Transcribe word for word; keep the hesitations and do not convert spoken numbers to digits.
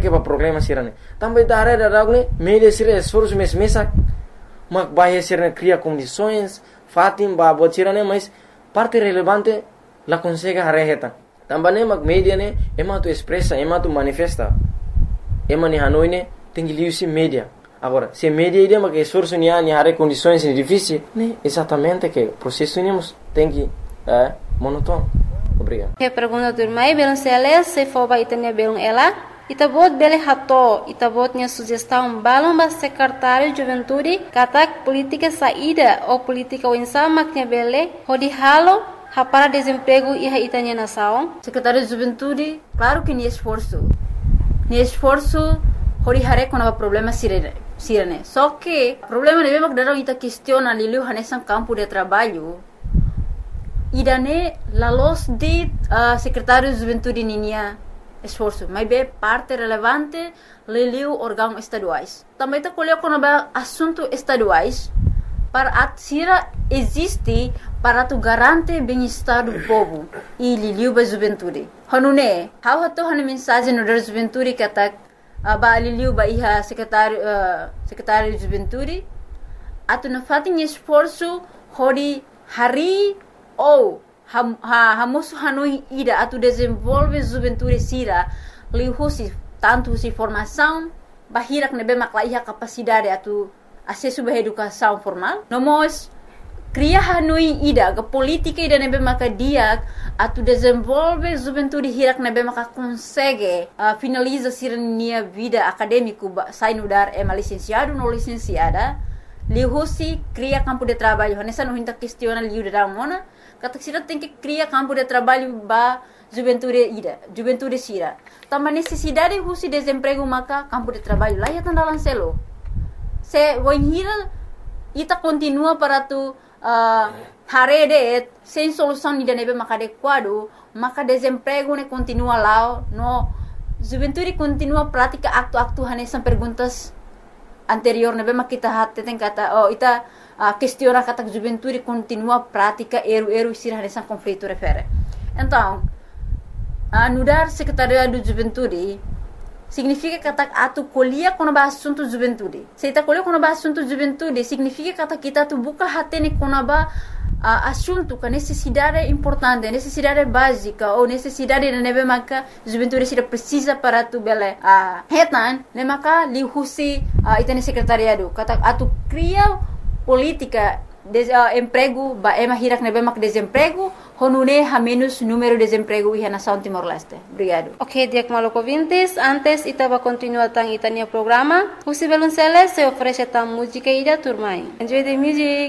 que ba problema sirane também dar da ragne media sira esforço mes mesa mak bahia sirane cria condições fatim ba botirane mas parte relevante la consegue arreheta também mak media ne ema tu expressa ema tu manifesta ema ni hanoi ne tem que liusi media agora se media ide mak esforço ni ani are condições difíceis né exatamente que processo nemos tem que é monótono. Obrigado. Que pergunta do irmão, belum sele se for ba itanya belum ela, ita bot bele hato, ita botnya sugestão balão ba secretário de juventude, katak política saída ou política winsa maknya bele, hodi halo, hapara desemprego e ha itanya nação. Secretário de juventude, claro que ni esforço. Ni esforço, hodi hare com o problema sirene. Sirene. Só que problema de mesmo que daram ita questiona liliu hanesan campo de trabalho. Idane la los de uh, secretário de juventude ninia esforço, mas bem parte relevante liliu órgãos estaduais. Também está colhendo com assunto estaduais para atsira existe para tu garante bem-estar do povo e liliu ba juventude. Hanune, how hato hane mensagem no da juventude que tá uh, ba liliu ba iha secretário uh, secretário de juventude atu na fatin esforço hori hari ou ham ha hamusu hanoi ida atu desenvolve juventude sira lihusi tanto si formação bahirak nebe maklaiha capacidade atu acesso ba educação formal nomos cria hanoi ida ga política ida nebe makadia atu desenvolve juventude hirak nebe maka consegue uh, finaliza sira nia vida acadêmico sai no dar é licenciado no licenciada lihusi cria campo de trabalho nessa não hinta questiona liu da mona kata sira tem que criar campo de trabalho ba juventude ida juventude sira também necessidade husi desemprego maka campo de trabalho lá ya tanda lancelo se wanhira ita continua para tu uh, harede sem solução ida nebe maka adequado maka desemprego ne continua lá no juventude continua prática acto-acto hanesan perguntas anterior nebe makita hatte tem kata oh ita a questiona kata juventude continua prática eru-eru sira nessa conflito refere. Então, a nudar secretaria do juventude significa kata atu colhia com o assunto juventude. Se ita colhia com o assunto juventude significa kata kita tu buka hatene com o assunto que necessidade importante, necessidade básica ou necessidade de nebe maka juventude sira precisa para tu bele a hetan ne maka lihusi ita ne secretariado kata atu cria política de uh, emprego ba ema hirak nebe mak desemprego honune ha menos número de desemprego e na São Timor-Leste. Obrigado. Ok, diak maloko vintes, antes itaba continua tang itania programa. Husi Violoncello se oferece tam música ida turmai. Enjoy the music.